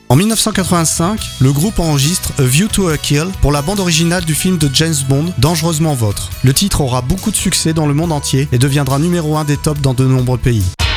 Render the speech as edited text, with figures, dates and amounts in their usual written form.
En 1985, le groupe enregistre A View to a Kill pour la bande originale du film de James Bond, Dangereusement Vôtre. Le titre aura beaucoup de succès dans le monde entier et deviendra numéro 1 des tops dans de nombreux pays.